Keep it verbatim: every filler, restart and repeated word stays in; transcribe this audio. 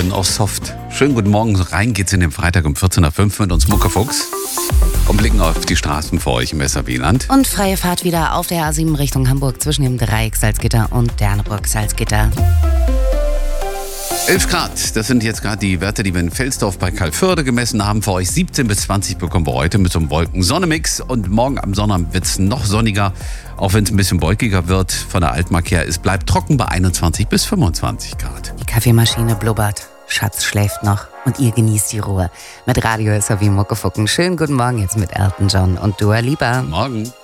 können auch soft. Schönen guten Morgen, rein geht's in den Freitag um vierzehn Uhr fünf mit uns Muckefuchs und blicken auf die Straßen vor euch im S R W-Land. Und freie Fahrt wieder auf der A sieben Richtung Hamburg zwischen dem Dreieck Salzgitter und Derneburg-Salzgitter. elf Grad, das sind jetzt gerade die Werte, die wir in Felsdorf bei Kalförde gemessen haben. Für euch siebzehn bis zwanzig bekommen wir heute mit so einem Wolken-Sonne-Mix. Und morgen am Sonnabend wird es noch sonniger, auch wenn es ein bisschen wolkiger wird von der Altmark her. Es bleibt trocken bei einundzwanzig bis fünfundzwanzig Grad. Die Kaffeemaschine blubbert, Schatz schläft noch und ihr genießt die Ruhe. Mit Radio S R W Muckefucken. Schönen guten Morgen jetzt mit Elton John und Dua Lipa. Morgen.